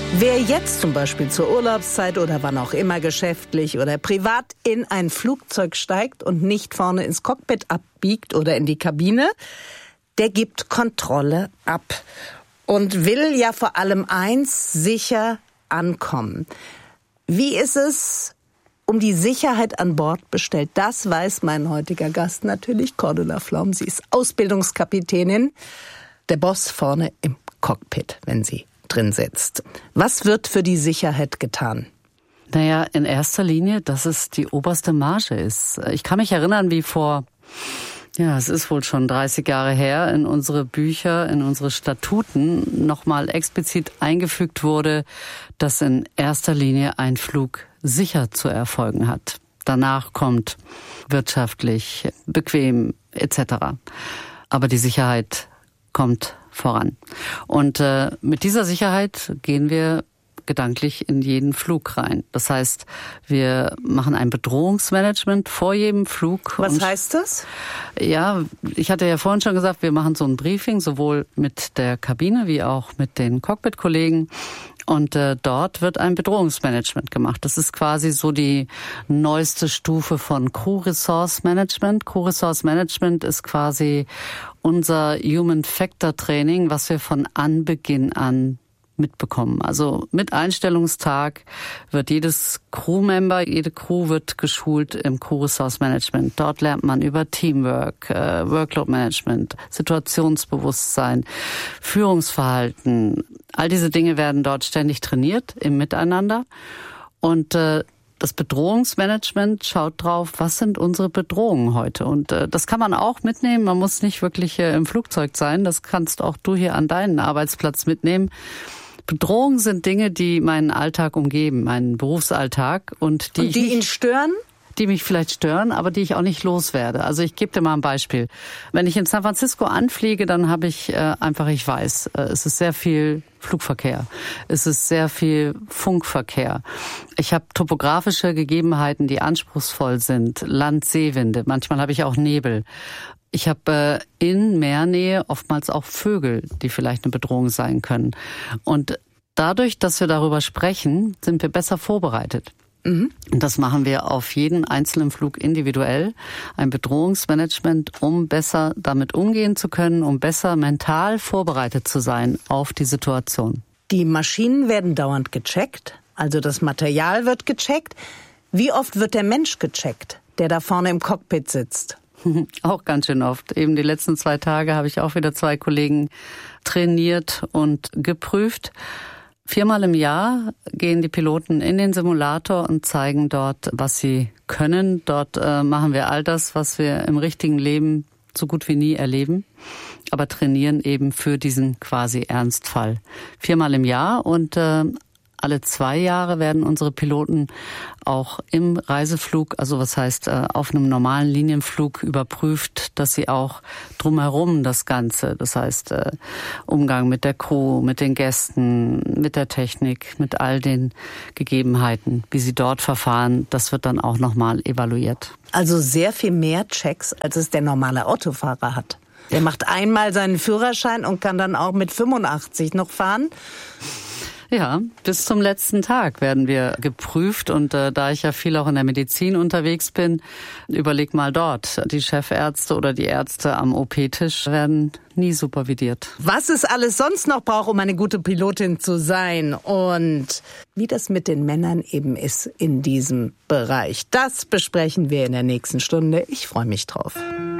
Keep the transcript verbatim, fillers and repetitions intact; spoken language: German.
Wer jetzt zum Beispiel zur Urlaubszeit oder wann auch immer geschäftlich oder privat in ein Flugzeug steigt und nicht vorne ins Cockpit abbiegt oder in die Kabine, der gibt Kontrolle ab und will ja vor allem eins, sicher ankommen. Wie ist es um die Sicherheit an Bord bestellt? Das weiß mein heutiger Gast natürlich, Cordula Flaum. Sie ist Ausbildungskapitänin, der Boss vorne im Cockpit, wenn sie drin sitzt. Was wird für die Sicherheit getan? Naja, in erster Linie, dass es die oberste Marge ist. Ich kann mich erinnern, wie vor, ja, es ist wohl schon dreißig Jahre her, in unsere Bücher, in unsere Statuten nochmal explizit eingefügt wurde, dass in erster Linie ein Flug sicher zu erfolgen hat. Danach kommt wirtschaftlich, bequem et cetera. Aber die Sicherheit kommt voran. Und äh, mit dieser Sicherheit gehen wir gedanklich in jeden Flug rein. Das heißt, wir machen ein Bedrohungsmanagement vor jedem Flug. Was heißt das? Ja, ich hatte ja vorhin schon gesagt, wir machen so ein Briefing, sowohl mit der Kabine wie auch mit den Cockpit-Kollegen. Und äh, dort wird ein Bedrohungsmanagement gemacht. Das ist quasi so die neueste Stufe von Crew Resource Management. Crew Resource Management ist quasi unser Human Factor Training, was wir von Anbeginn an mitbekommen. Also mit Einstellungstag wird jedes Crewmember, jede Crew wird geschult im Crew Resource Management. Dort lernt man über Teamwork, äh, Workload Management, Situationsbewusstsein, Führungsverhalten. All diese Dinge werden dort ständig trainiert im Miteinander. Und äh, das Bedrohungsmanagement schaut drauf, was sind unsere Bedrohungen heute. Und äh, das kann man auch mitnehmen. Man muss nicht wirklich äh, im Flugzeug sein. Das kannst auch du hier an deinen Arbeitsplatz mitnehmen. Bedrohungen sind Dinge, die meinen Alltag umgeben, meinen Berufsalltag. Und die, und die ich nicht, ihn stören? Die mich vielleicht stören, aber die ich auch nicht loswerde. Also ich gebe dir mal ein Beispiel. Wenn ich in San Francisco anfliege, dann habe ich äh, einfach, ich weiß, äh, es ist sehr viel Flugverkehr. Es ist sehr viel Funkverkehr. Ich habe topografische Gegebenheiten, die anspruchsvoll sind. Land-Seewinde. Manchmal habe ich auch Nebel. Ich habe äh, in Meernähe oftmals auch Vögel, die vielleicht eine Bedrohung sein können. Und dadurch, dass wir darüber sprechen, sind wir besser vorbereitet. Mhm. Und das machen wir auf jeden einzelnen Flug individuell. Ein Bedrohungsmanagement, um besser damit umgehen zu können, um besser mental vorbereitet zu sein auf die Situation. Die Maschinen werden dauernd gecheckt, also das Material wird gecheckt. Wie oft wird der Mensch gecheckt, der da vorne im Cockpit sitzt? Auch ganz schön oft. Eben die letzten zwei Tage habe ich auch wieder zwei Kollegen trainiert und geprüft. Viermal im Jahr gehen die Piloten in den Simulator und zeigen dort, was sie können. Dort äh, machen wir all das, was wir im richtigen Leben so gut wie nie erleben, aber trainieren eben für diesen quasi Ernstfall. Viermal im Jahr und äh, alle zwei Jahre werden unsere Piloten auch im Reiseflug, also was heißt auf einem normalen Linienflug überprüft, dass sie auch drumherum das Ganze, das heißt Umgang mit der Crew, mit den Gästen, mit der Technik, mit all den Gegebenheiten, wie sie dort verfahren, das wird dann auch nochmal evaluiert. Also sehr viel mehr Checks, als es der normale Autofahrer hat. Der macht einmal seinen Führerschein und kann dann auch mit fünfundachtzig noch fahren. Ja, bis zum letzten Tag werden wir geprüft und äh, da ich ja viel auch in der Medizin unterwegs bin, überleg mal dort. Die Chefärzte oder die Ärzte am O P-Tisch werden nie supervidiert. Was es alles sonst noch braucht, um eine gute Pilotin zu sein und wie das mit den Männern eben ist in diesem Bereich, das besprechen wir in der nächsten Stunde. Ich freue mich drauf.